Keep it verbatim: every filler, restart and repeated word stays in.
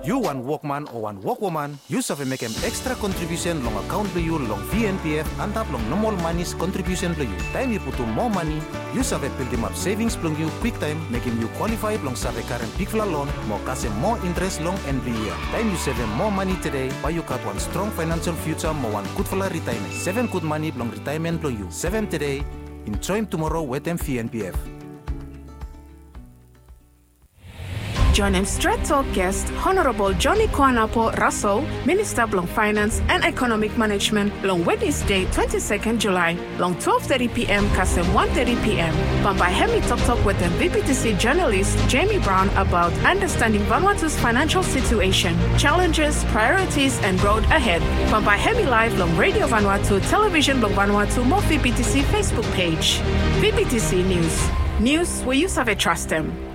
You one workman or one workwoman, you have make an extra contribution long account to you long V N P F and tap long normal money's contribution to you. Time you put to more money, you have build them up savings long you quick time, making you qualified long save current big loan, more cash more interest long and the year. Time you save more money today, buy you got one strong financial future, more one good for retirement. Seven good money long retirement long you. Seven today, enjoy him tomorrow with them V N P F. Join him straight talk guest, Honorable Johnny Kwanapo Russell, Minister of Finance and Economic Management, long Wednesday, twenty-second July, long twelve thirty p.m. Kasem one thirty p.m. Bambai Hemi Talk Talk with the V P T C journalist Jamie Brown about understanding Vanuatu's financial situation, challenges, priorities, and road ahead. Bambai Hemi Live long Radio Vanuatu, Television long Vanuatu, more V P T C Facebook page. V P T C News. News where you have a trust them.